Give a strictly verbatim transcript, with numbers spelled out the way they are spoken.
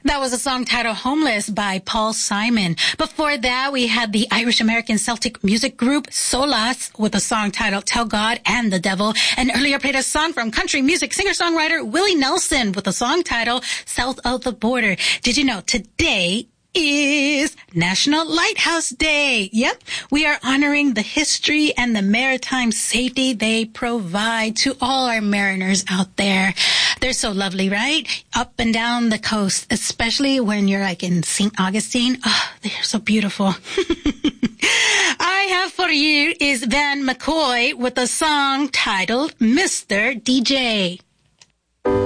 That was a song titled Homeless by Paul Simon. Before that, we had the Irish-American Celtic music group Solas with a song titled Tell God and the Devil. And earlier played a song from country music singer-songwriter Willie Nelson with a song titled South of the Border. Did you know today is National Lighthouse Day? Yep, we are honoring the history and the maritime safety they provide to all our mariners out there. They're so lovely, right? Up and down the coast, especially when you're like in Saint Augustine. Oh, they're so beautiful. I have for you is Van McCoy with a song titled Mister D J.